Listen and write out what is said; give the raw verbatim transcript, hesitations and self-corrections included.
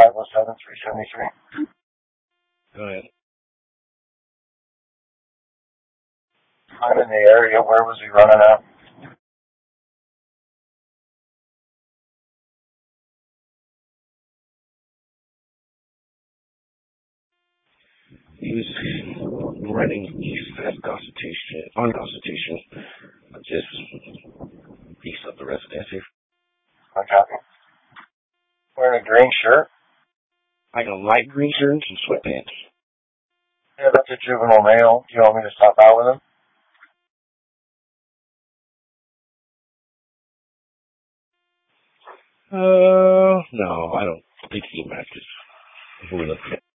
five oh seven, three seventy-three. Go ahead. I'm in the area. Where was he running at? He was running east at Constitution, on Constitution, just east of the residency. I'm copy. Wearing a green shirt? Like a light green shirt and some sweatpants. Yeah, that's a juvenile male. Do you want me to stop out with him? Uh, no, I don't think he matches. We're looking at